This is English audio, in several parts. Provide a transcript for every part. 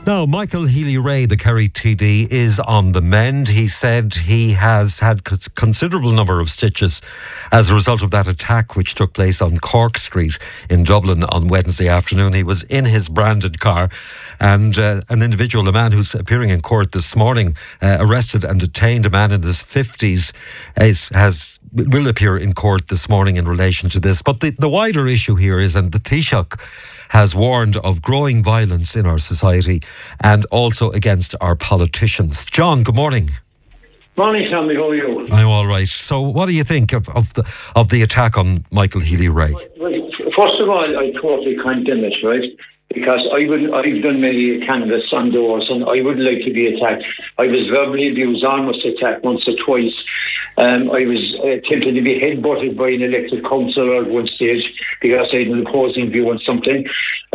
Now, Michael Healy-Rae, the Kerry TD, is on the mend. He said he has had considerable number of stitches as a result of that attack which took place on Cork Street in Dublin on Wednesday afternoon. He was in his branded car, and an individual, a man who's appearing in court this morning, arrested and detained, a man in his 50s, will appear in court this morning in relation to this. But the wider issue here is, and the Taoiseach has warned of growing violence in our society and also against our politicians. John, good morning. Morning, Sammy. How are you? I'm all right. So what do you think of the attack on Michael Healy-Rae? Well, first of all, I totally condemn it, right? Because I've done many canvass on doors and I wouldn't like to be attacked. I was verbally abused, almost attacked once or twice. I was attempted to be headbutted by an elected councillor at one stage because I had an opposing view on something.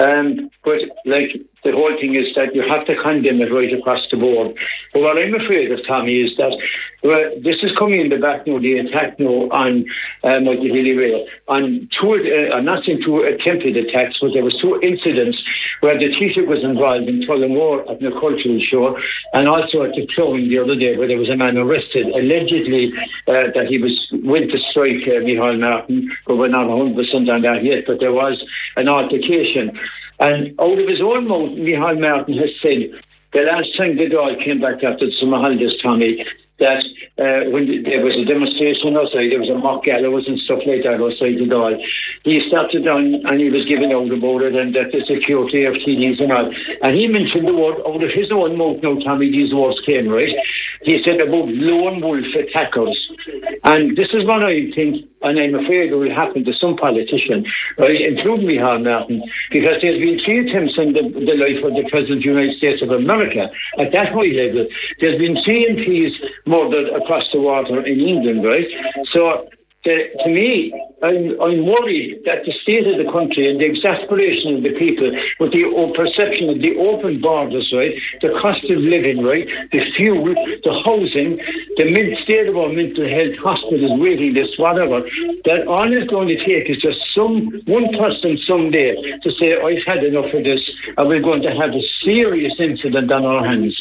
But the whole thing is that you have to condemn it right across the board. But what I'm afraid of, Tommy, is that this is coming in the back now, the attack now on Michael Healy-Rae. I'm not saying two attempted attacks, but there was two incidents where the Taoiseach was involved in Tullamore at the cultural show, and also at the Clown the other day where there was a man arrested, allegedly that he went to strike Micheál Martin, but we're not 100% on that yet, but there was an altercation. And out of his own mouth, Micheál Martin has said, the last time the Dáil came back after the summer holidays, Tommy, that when there was a demonstration outside, there was a mock gallows and stuff like that outside the Dáil. He started on and he was giving out about it and that the security of TDs and all. And he mentioned the word out of his own mouth now, Tommy, these words came, right? He said about lone wolf attackers. And this is what I think, and I'm afraid it will happen to some politician, right, including Micheál Martin, because there's been 3 attempts on the life of the President of the United States of America at that high level. There's been 3 MPs murdered across the water in England, right? So to me, I'm worried that the state of the country and the exasperation of the people with the perception of the open borders, right, the cost of living, right, the fuel, the housing, the state of our mental health, hospitals, waiting lists, whatever, that all it's going to take is just one person someday to say, I've had enough of this, and we're going to have a serious incident on our hands.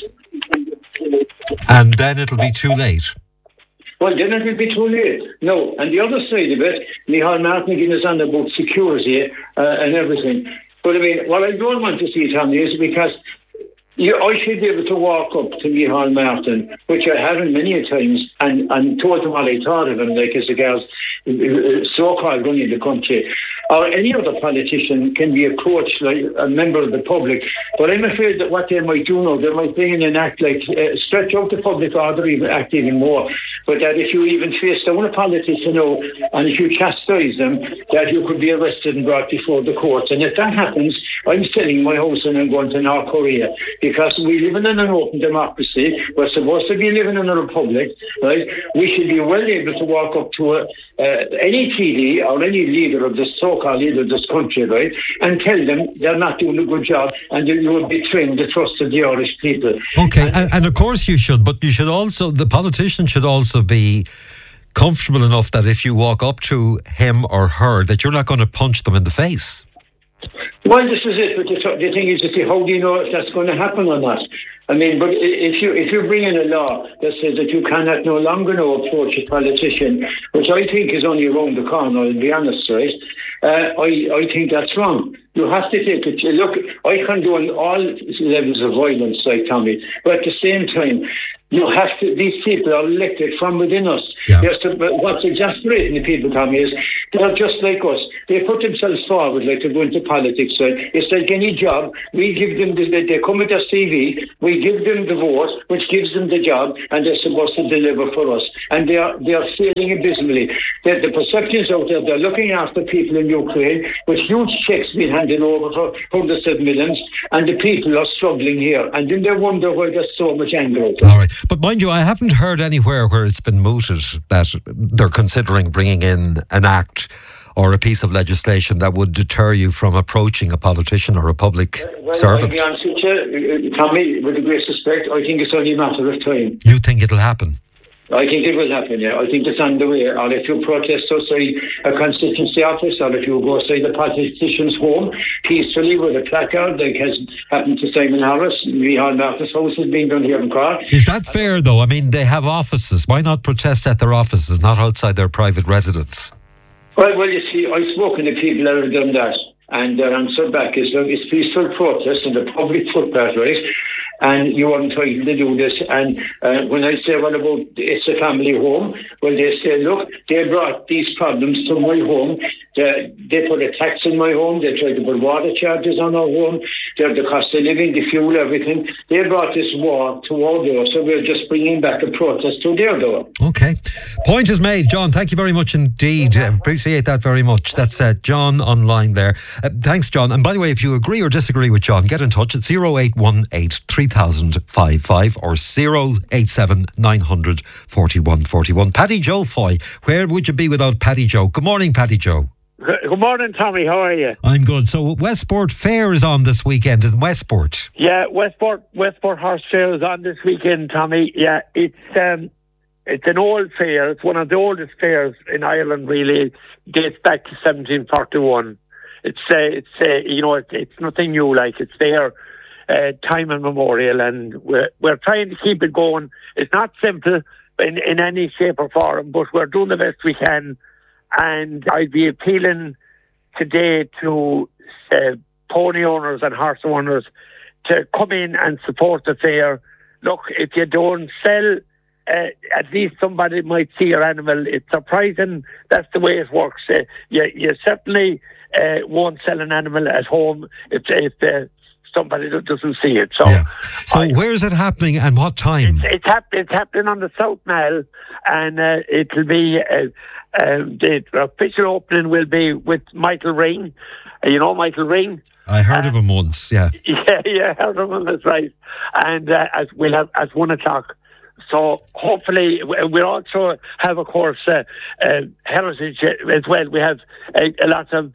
And then it'll be too late. Well, then it will be too late. No, and the other side of it, Micheál Martin again is on about security and everything. But I mean, what I don't want to see, Tommy, is because I should be able to walk up to Micheál Martin, which I haven't many times, and told him what I thought of him, like as a girl's so-called running the country. Or any other politician can be approached like a member of the public. But I'm afraid that what they might do now, they might bring in an act like stretch out the public order, even act even more. But that if you even face down a politician now, and if you chastise them, that you could be arrested and brought before the courts. And if that happens, I'm selling my house and I'm going to North Korea. Because we live in an open democracy. We're supposed to be living in a republic, right? We should be well able to walk up to any TD or any leader of this so-called leader of this country, right, and tell them they're not doing a good job and you will betray the trust of the Irish people. Okay, and of course you should, but you should also, the politician should also be comfortable enough that if you walk up to him or her, that you're not going to punch them in the face. Well, this is it, but the thing is, how do you know if that's going to happen or not? I mean, but if you bring in a law that says that you cannot no longer approach a politician, which I think is only around the corner, I'll be honest, right? I think that's wrong. You have to take it. Look, I condone all levels of violence, like Tommy, but at the same time, you have to. These people are elected from within us. Yeah. What's exasperating the people, Tommy, is they're just like us. They put themselves forward like to go into politics. Right? It's like any job. We give them. They come with their CV. We give them the vote, which gives them the job, and they're supposed to deliver for us. And they are failing abysmally. The perceptions out there. They're looking after people in Ukraine, with huge checks being handed over for hundreds of millions, and the people are struggling here. And then they wonder why there's so much anger out there. All right. But mind you, I haven't heard anywhere where it's been mooted that they're considering bringing in an act or a piece of legislation that would deter you from approaching a politician or a public servant. I'll be honest with you, Tommy, with the greatest respect, I think it's only a matter of time. You think it'll happen? I think it will happen, yeah. I think it's on the way. Or if you protest outside a constituency office, or if you go outside the politician's home peacefully with a placard, like has happened to Simon Harris, Micheál Martin's house has been done here in Cork. Is that fair, though? I mean, they have offices. Why not protest at their offices, not outside their private residence? Well, you see, I've spoken to people that have done that, and their answer back is, look, it's peaceful protest in the public footpath, right? And you are entitled to do this. And when I say, what about it's a family home? Well, they say, look, they brought these problems to my home. They put a tax in my home. They tried to put water charges on our home. The cost of living, the fuel, everything. They brought this war to our door. So we're just bringing back a protest to their door. Okay. Point is made. John, thank you very much indeed. Appreciate that very much. That's John online there. Thanks, John. And by the way, if you agree or disagree with John, get in touch at 0818 3055 or 087 900 4141. Paddy Joe Foy, where would you be without Paddy Joe? Good morning, Paddy Joe. Good morning, Tommy. How are you? I'm good. So Westport Fair is on this weekend in Westport. Yeah, Westport Horse Fair is on this weekend, Tommy. Yeah, it's an old fair. It's one of the oldest fairs in Ireland. Really, it dates back to 1741. It's nothing new. Like, it's there time immemorial, and we're trying to keep it going. It's not simple in any shape or form, but we're doing the best we can. And I'd be appealing today to pony owners and horse owners to come in and support the fair. Look, if you don't sell, at least somebody might see your animal. It's surprising that's the way it works. You certainly won't sell an animal at home if somebody doesn't see it. So where is it happening and what time? It's happening on the South Mall, and it'll be the official opening will be with Michael Ring. You know Michael Ring? I heard of him once, yeah. Yeah, heard of him, that's right. And we'll have at 1:00. So hopefully we'll also have, of course, heritage as well. We have a lot of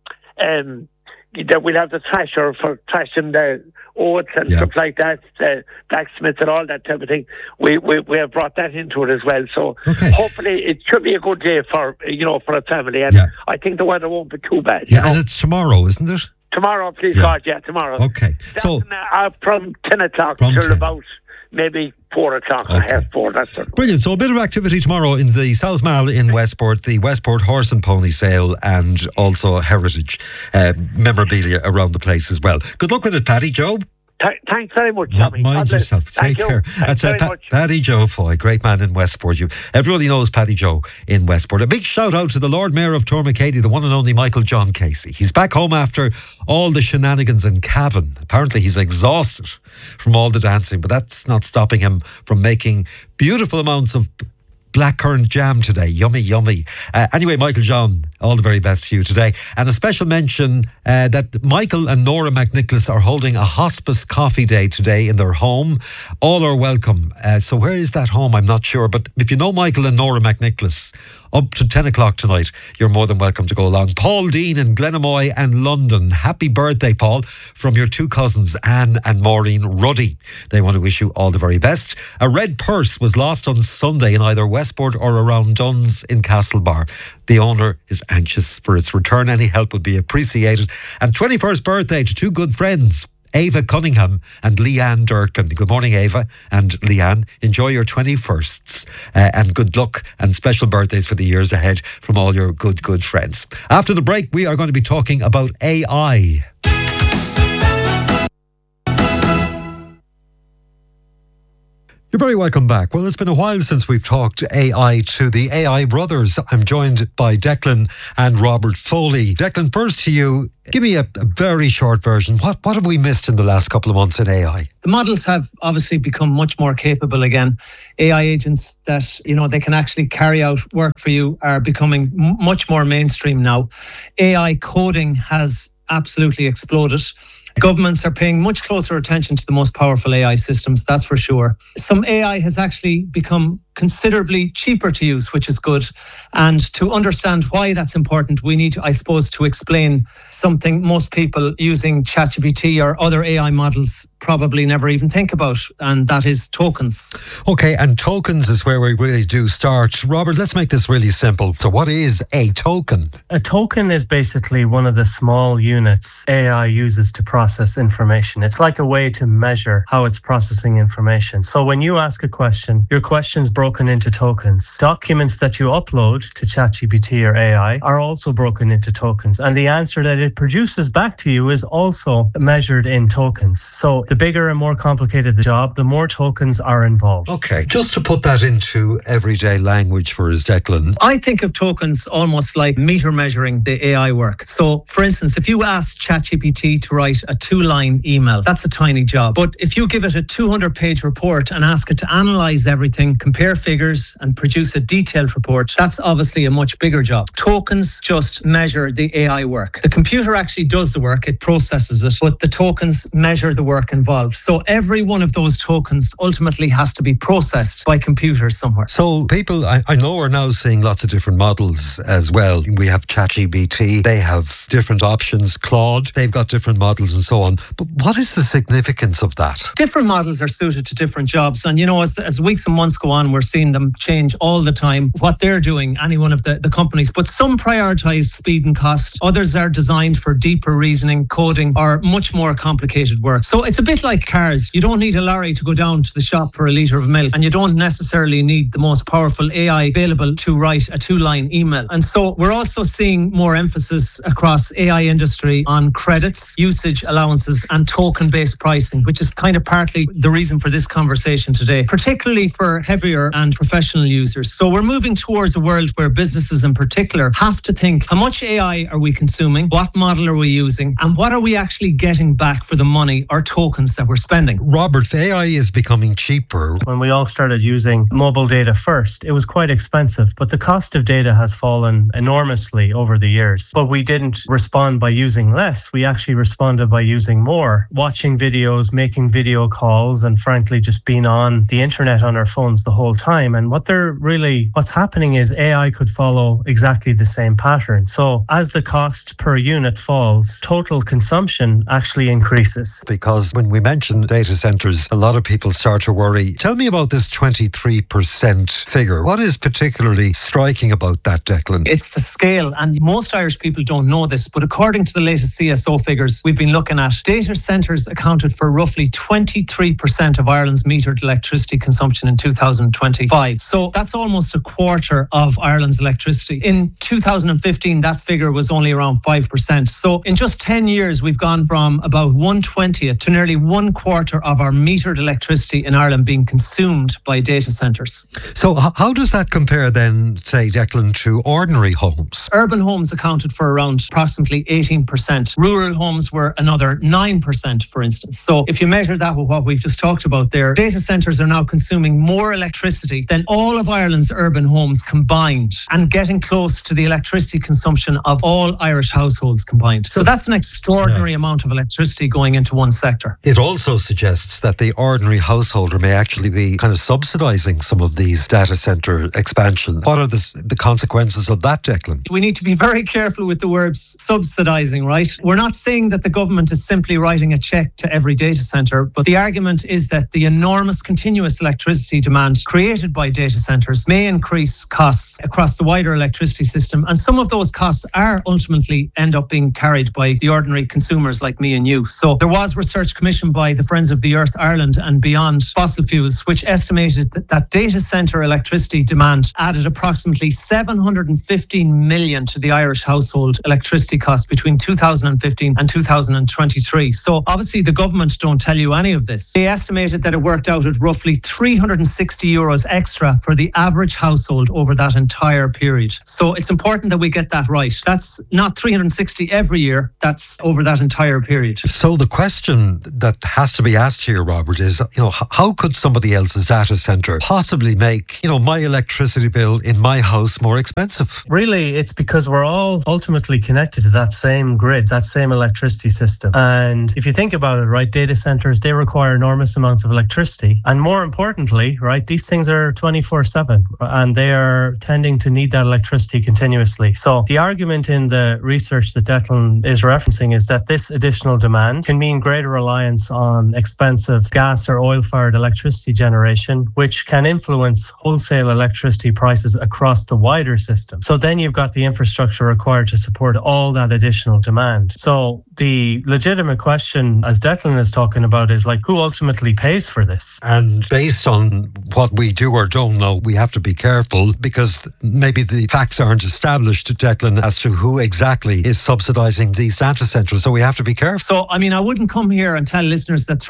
we'll have the thrasher for thrashing the oats and stuff like that, blacksmiths and all that type of thing. We have brought that into it as well. So hopefully it should be a good day for a family. And I think the weather won't be too bad. Yeah, and it's tomorrow, isn't it? Tomorrow, please God, tomorrow. Okay. So from 10:00 till about maybe 4:00 or half 4. That's it. Brilliant. So a bit of activity tomorrow in the South Mall in Westport, the Westport Horse and Pony Sale, and also heritage memorabilia around the place as well. Good luck with it, Paddy Joe. Thanks very much, Tommy. Mind yourself. Take care. That's Paddy Joe Foy, great man in Westport. Everybody knows Paddy Joe in Westport. A big shout out to the Lord Mayor of Tormakeady, the one and only Michael John Casey. He's back home after all the shenanigans in Cavan. Apparently he's exhausted from all the dancing, but that's not stopping him from making beautiful amounts of blackcurrant jam today. Yummy, yummy. Anyway, Michael John, all the very best to you today. And a special mention that Michael and Nora McNicholas are holding a hospice coffee day today in their home. All are welcome. So where is that home? I'm not sure. But if you know Michael and Nora McNicholas, up to 10:00 tonight, you're more than welcome to go along. Paul Dean in Glenamoy and London. Happy birthday, Paul, from your two cousins, Anne and Maureen Ruddy. They want to wish you all the very best. A red purse was lost on Sunday in either Westport or around Duns in Castlebar. The owner is anxious for its return. Any help would be appreciated. And 21st birthday to two good friends, Ava Cunningham and Leanne Durkin. Good morning, Ava and Leanne. Enjoy your 21sts and good luck and special birthdays for the years ahead from all your good friends. After the break, we are going to be talking about AI. You're very welcome back. Well, it's been a while since we've talked AI to the AI brothers. I'm joined by Declan and Robert Foley. Declan, first to you. Give me a very short version. What have we missed in the last couple of months in AI? The models have obviously become much more capable again. AI agents that, they can actually carry out work for you are becoming much more mainstream now. AI coding has absolutely exploded. Governments are paying much closer attention to the most powerful AI systems, that's for sure. Some AI has actually become considerably cheaper to use, which is good. And to understand why that's important, we need, I suppose, to explain something most people using ChatGPT or other AI models probably never even think about, and that is tokens. Okay, and tokens is where we really do start. Robert, let's make this really simple. So what is a token? A token is basically one of the small units AI uses to process information. It's like a way to measure how it's processing information. So when you ask a question, your question's broken into tokens. Documents that you upload to ChatGPT or AI are also broken into tokens, and the answer that it produces back to you is also measured in tokens. So the bigger and more complicated the job, the more tokens are involved. Okay, just to put that into everyday language for us, Declan. I think of tokens almost like meter measuring the AI work. So, for instance, if you ask ChatGPT to write a 2-line email, that's a tiny job. But if you give it a 200-page report and ask it to analyze everything, compare figures and produce a detailed report, that's obviously a much bigger job. Tokens just measure the AI work. The computer actually does the work, it processes it, but the tokens measure the work involved. So every one of those tokens ultimately has to be processed by computers somewhere. So people, I know we're now seeing lots of different models as well. We have ChatGPT, they have different options, Claude, they've got different models and so on. But what is the significance of that? Different models are suited to different jobs. And, you know, as weeks and months go on, we're seeing them change all the time, what they're doing, any one of the companies. But some prioritize speed and cost. Others are designed for deeper reasoning, coding, or much more complicated work. So it's a bit like cars. You don't need a lorry to go down to the shop for a litre of milk, and you don't necessarily need the most powerful AI available to write a 2-line email. And so we're also seeing more emphasis across AI industry on credits, usage allowances, and token-based pricing, which is kind of partly the reason for this conversation today, particularly for heavier and professional users. So we're moving towards a world where businesses in particular have to think, how much AI are we consuming? What model are we using? And what are we actually getting back for the money or tokens that we're spending? Robert, if AI is becoming cheaper. When we all started using mobile data first, it was quite expensive, but the cost of data has fallen enormously over the years. But we didn't respond by using less. We actually responded by using more, watching videos, making video calls, and frankly, just being on the internet on our phones the whole time. And what's happening is AI could follow exactly the same pattern. So as the cost per unit falls, total consumption actually increases. Because when we mention data centres, a lot of people start to worry. Tell me about this 23% figure. What is particularly striking about that, Declan? It's the scale, and most Irish people don't know this, but according to the latest CSO figures we've been looking at, data centres accounted for roughly 23% of Ireland's metered electricity consumption in 2025. So that's almost a quarter of Ireland's electricity. In 2015, that figure was only around 5%. So in just 10 years, we've gone from about 1/20th to nearly 1/4 of our metered electricity in Ireland being consumed by data centres. So how does that compare then, say, Declan, to ordinary homes? Urban homes accounted for around approximately 18%. Rural homes were another 9%, for instance. So if you measure that with what we've just talked about there, data centres are now consuming more electricity than all of Ireland's urban homes combined, and getting close to the electricity consumption of all Irish households combined. So that's an extraordinary amount of electricity going into one sector. It also suggests that the ordinary householder may actually be kind of subsidising some of these data centre expansions. What are the consequences of that, Declan? We need to be very careful with the words subsidising, right? We're not saying that the government is simply writing a cheque to every data centre, but the argument is that the enormous continuous electricity demand created by data centres may increase costs across the wider electricity system, and some of those costs are ultimately end up being carried by the ordinary consumers like me and you. So there was research commissioned by the Friends of the Earth Ireland and Beyond Fossil Fuels, which estimated that data centre electricity demand added approximately 715 million to the Irish household electricity cost between 2015 and 2023. So obviously the government don't tell you any of this. They estimated that it worked out at roughly 360 euros extra for the average household over that entire period. So it's important that we get that right. That's not 360 every year, that's over that entire period. So the question that has to be asked here, Robert, is, how could somebody else's data centre possibly make, my electricity bill in my house more expensive? Really, it's because we're all ultimately connected to that same grid, that same electricity system. system. And if you think about it, right, data centers, they require enormous amounts of electricity. And more importantly, right, these things are 24/7 and they are tending to need that electricity continuously. So the argument in the research that Declan is referencing is that this additional demand can mean greater reliance on expensive gas or oil-fired electricity generation, which can influence wholesale electricity prices across the wider system. So then you've got the infrastructure required to support all that additional demand. So the legitimate question, as Declan is talking about, is like, who ultimately pays for this? And based on what we do or don't know, we have to be careful because maybe the facts aren't established, Declan, as to who exactly is subsidising these data centres. So we have to be careful. So, I mean, I wouldn't come here and tell listeners that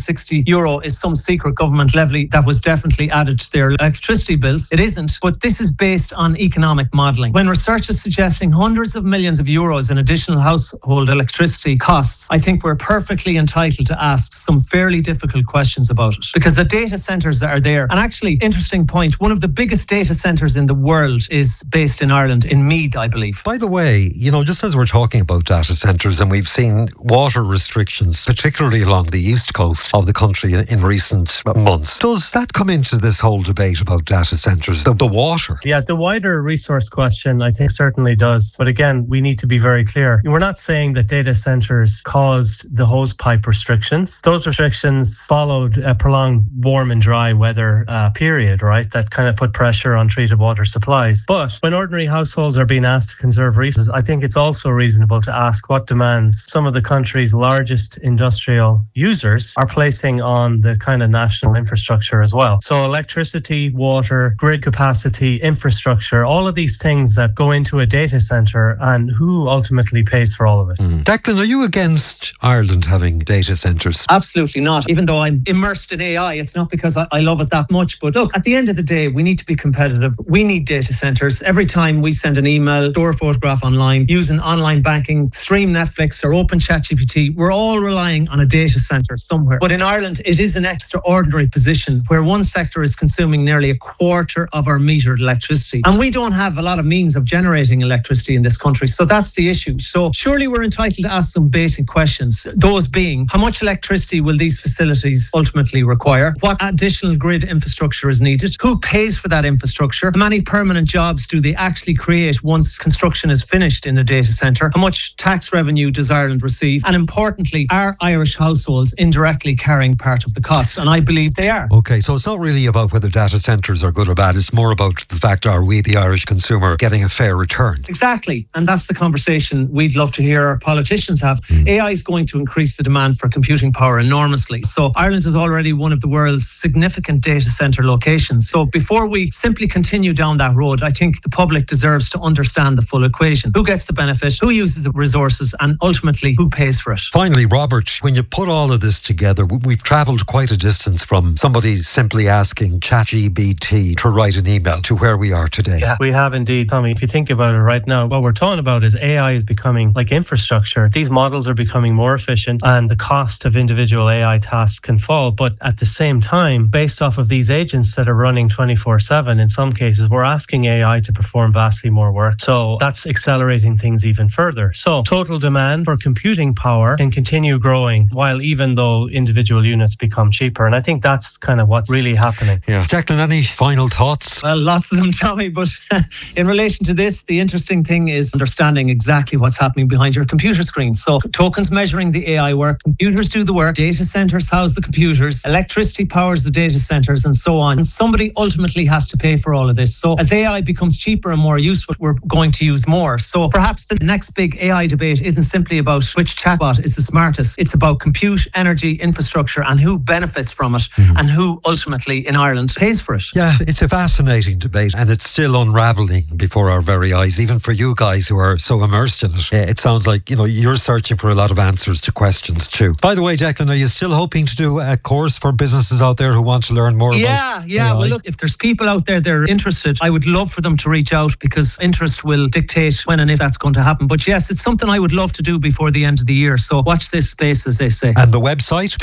€360 is some secret government levy that was definitely added to their electricity bills. It isn't, but this is based on economic modelling. When research is suggesting hundreds of millions of euros in additional household electricity costs, I think we're perfectly entitled to ask some fairly difficult questions about it, because the data centres are there. And actually, interesting point, one of the biggest data centres in the world is based in Ireland, in Meath, I believe. By the way, just as we're talking about data centres, and we've seen water restrictions, particularly along the east coast of the country in recent months, does that come into this whole debate about data centres, the water? Yeah, the wider resource question, I think, certainly does. But again, we need to be very clear. We're not saying that data centres caused the hosepipe restrictions. Those restrictions followed a prolonged warm and dry weather period, right? That kind of put pressure on treated water supplies. But when ordinary households are being asked to conserve resources, I think it's also reasonable to ask what demands some of the country's largest industrial users are placing on the kind of national infrastructure as well. So electricity, water, grid capacity, infrastructure, all of these things that go into a data centre, and who ultimately pays for all of it. Declan, are you against Ireland having data centres? Absolutely not. Even though I'm immersed in AI, it's not because I love it that much. But look, at the end of the day, we need to be competitive. We need data centres. Every time we send an email, store a photograph online, using online banking, stream Netflix or open ChatGPT, we're all relying on a data centre somewhere. But in Ireland, it is an extraordinary position where one sector is consuming nearly a quarter of our metered electricity. And we don't have a lot of means of generating electricity in this country. So that's the issue. So surely we're entitled to ask some basic questions. Those being, how much electricity will these facilities ultimately require? What additional grid infrastructure is needed? Who pays for that infrastructure? How many permanent jobs do they actually create once construction is finished in a data centre? How much tax revenue does Ireland receive? And importantly, are Irish households indirectly carrying part of the cost? And I believe they are. Okay, so it's not really about whether data centres are good or bad. It's more about the fact, are we, the Irish consumer, getting a fair return? Exactly. And that's the conversation we'd love to hear our politicians have. AI is going to increase the demand for computing power enormously. So Ireland is already one of the world's significant data centre locations. So before we simply continue down that road, I think the public deserves to understand the full equation. Who gets the benefit? Who uses the resources? And ultimately, who pays for it? Finally, Robert, when you put all of this together, we've travelled quite a distance from somebody simply asking ChatGPT to write an email to where we are today. Yeah, we have indeed, Tommy. If you think about it right now, what we're talking about is AI is becoming like infrastructure. These models are becoming more efficient and the cost of individual AI tasks can fall. But at the same time, based off of these agents that are running 24/7, in some cases, we're asking AI to perform vastly more work. So that's accelerating things even further. So total demand for computing power can continue growing while even though individual units become cheaper. And I think that's kind of what's really happening. Yeah. Declan, any final thoughts? Well, lots of them, Tommy, but in relation to this, the interesting thing is understanding exactly what's happening behind your computer screen. So tokens measuring the AI work, computers do the work, data centers house the computers, electricity powers the data centers, and so on. And somebody ultimately has to pay for all of this. So as AI becomes cheaper and more useful, we're going to use more. So perhaps the next big AI debate isn't simply about which chatbot is the smartest. It's about compute, energy, infrastructure, and who benefits from it, and who ultimately in Ireland pays for it. Yeah, it's a fascinating debate, and it's still unravelling before our very eyes, even for you guys who are so immersed in it. It sounds like, you're searching for a lot of answers to questions too. By the way, Declan, are you still hoping to do a course for businesses out there who want to learn more about AI? Well, look, if there's people out there that are interested, I would love for them to reach out, because interest will dictate when and if that's going to happen. But yes, it's something I would love to do before the end of the year. So watch this space, as they say. And the website?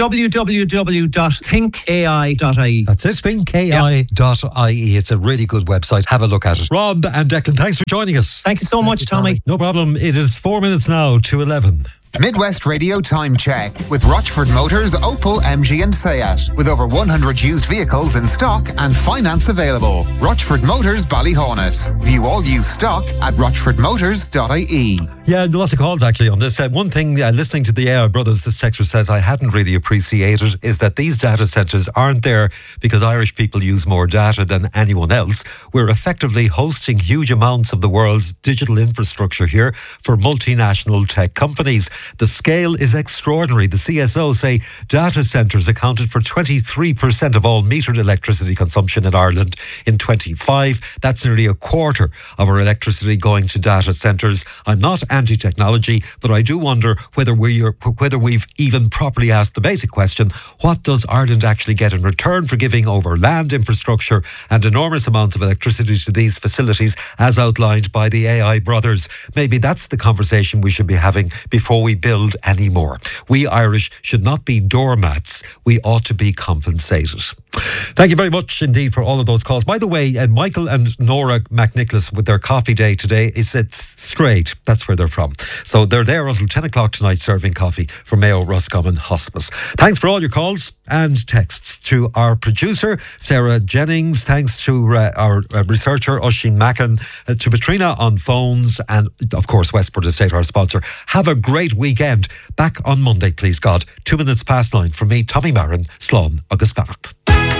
www.thinkai.ie. That's it, thinkai.ie. It's a really good website. Have a look at it. Rob and Declan, thanks for joining us. Thank you so much, Tommy. No problem. It is 4 minutes now to 11. Midwest Radio Time Check with Rochford Motors, Opel, MG and Seat. With over 100 used vehicles in stock and finance available. Rochford Motors, Ballyhonus. View all used stock at rochfordmotors.ie. Yeah, lots of calls actually on this. One thing, listening to the AI Brothers, this texter says I hadn't really appreciated is that these data centres aren't there because Irish people use more data than anyone else. We're effectively hosting huge amounts of the world's digital infrastructure here for multinational tech companies. The scale is extraordinary. The CSO say data centres accounted for 23% of all metered electricity consumption in Ireland in 25. That's nearly a quarter of our electricity going to data centres. I'm not anti-technology, but I do wonder whether we've even properly asked the basic question, what does Ireland actually get in return for giving over land infrastructure and enormous amounts of electricity to these facilities as outlined by the AI Brothers? Maybe that's the conversation we should be having before we build any more. We Irish should not be doormats. We ought to be compensated. Thank you very much indeed for all of those calls. By the way, Michael and Nora McNicholas with their coffee day today is at Straight. That's where they're from. So they're there until 10 o'clock tonight serving coffee for Mayo Roscommon Hospice. Thanks for all your calls and texts. To our producer, Sarah Jennings. Thanks to our researcher, Oisín Mackin. To Petrina on phones. And, of course, Westport Estate, our sponsor. Have a great weekend. Back on Monday, please God. 9:02 from me, Tommy Marin, Slán agus Beannacht.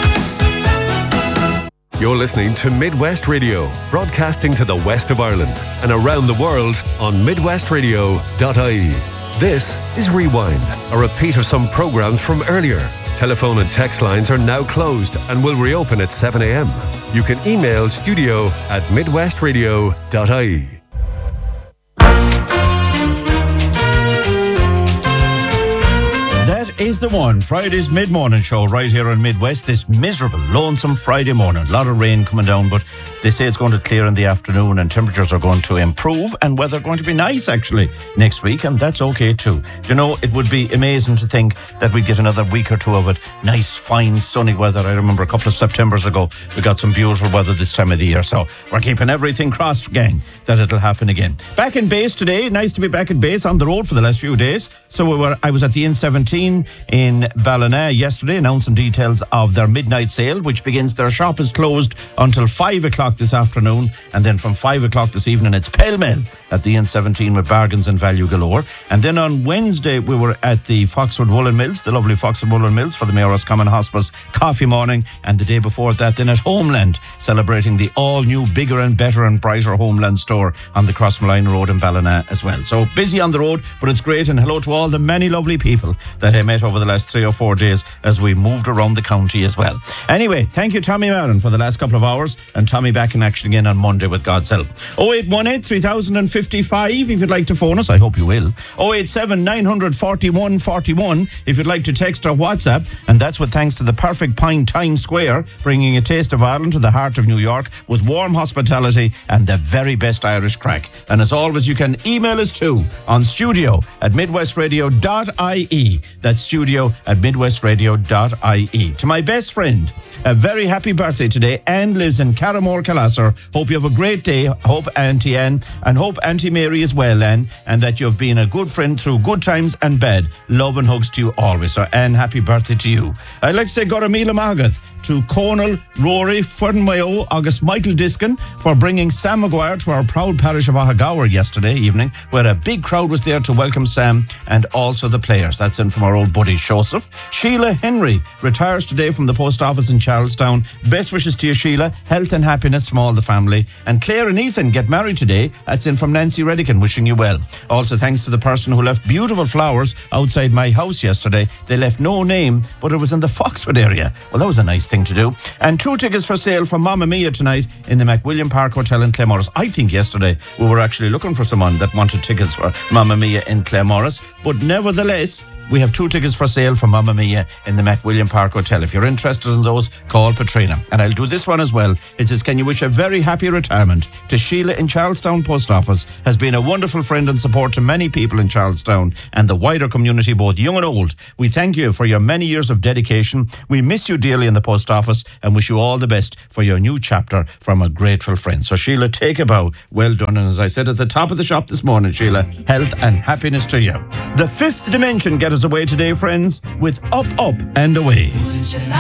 You're listening to Midwest Radio, broadcasting to the west of Ireland and around the world on midwestradio.ie. This is Rewind, a repeat of some programmes from earlier. Telephone and text lines are now closed and will reopen at 7 a.m. You can email studio@midwestradio.ie. That is the one. Friday's mid-morning show right here on Midwest. This miserable, lonesome Friday morning. A lot of rain coming down, but they say it's going to clear in the afternoon and temperatures are going to improve and weather going to be nice actually next week, and that's okay too. You know, it would be amazing to think that we'd get another week or two of it. Nice, fine, sunny weather. I remember a couple of Septembers ago, we got some beautiful weather this time of the year. So we're keeping everything crossed, gang, that it'll happen again. Back in base today. Nice to be back in base on the road for the last few days. So I was at the N17 in Ballina yesterday announcing details of their midnight sale, which begins. Their shop is closed until 5 o'clock this afternoon, and then from 5 o'clock this evening it's pell-mell at the N17 with bargains and value galore. And then on Wednesday we were at the Foxwood Woolen Mills, the lovely Foxwood Woolen Mills, for the Mayo Roscommon Hospice coffee morning, and the day before that then at Homeland, celebrating the all-new, bigger and better and brighter Homeland store on the Crossmalina Road in Ballina as well. So busy on the road, but it's great, and hello to all the many lovely people that I met over the last 3 or 4 days as we moved around the county as well. Anyway, thank you Tommy Marin for the last couple of hours, and Tommy back in action again on Monday with God's help. 0818 3055 if you'd like to phone us. I hope you will. 087 941 41 if you'd like to text or WhatsApp, and that's with thanks to the Perfect Pint Times Square, bringing a taste of Ireland to the heart of New York with warm hospitality and the very best Irish crack. And as always, you can email us too on studio@midwestradio.ie. That's studio@midwestradio.ie. To my best friend, a very happy birthday today. Anne lives in Carramore, Calasser. Hope you have a great day. Hope Auntie Anne, and hope Auntie Mary as well, Anne, and that you've been a good friend through good times and bad. Love and hugs to you always. So Anne, happy birthday to you. I'd like to say Goramila Magath to Conal, Rory, Fernmayo, August Michael Diskin for bringing Sam Maguire to our proud parish of Ahagawer yesterday evening, where a big crowd was there to welcome Sam and also the players. That's in from our old buddy Joseph. Sheila Henry retires today from the post office in Charlestown. Best wishes to you, Sheila. Health and happiness from all the family. And Claire and Ethan get married today. That's in from Nancy Redican, wishing you well. Also thanks to the person who left beautiful flowers outside my house yesterday. They left no name, but it was in the Foxwood area. Well, that was a nice thing to do. And 2 tickets for sale for Mamma Mia tonight in the McWilliam Park Hotel in Claremorris. I think yesterday we were actually looking for someone that wanted tickets for Mamma Mia in Claremorris, but nevertheless we have 2 tickets for sale for Mamma Mia in the McWilliam Park Hotel. If you're interested in those, call Patrina. And I'll do this one as well. It says, can you wish a very happy retirement to Sheila in Charlestown Post Office? Has been a wonderful friend and support to many people in Charlestown and the wider community, both young and old. We thank you for your many years of dedication. We miss you dearly in the post office and wish you all the best for your new chapter from a grateful friend. So Sheila, take a bow. Well done. And as I said at the top of the shop this morning, Sheila, health and happiness to you. The Fifth Dimension get us away today, friends, with Up, Up and Away.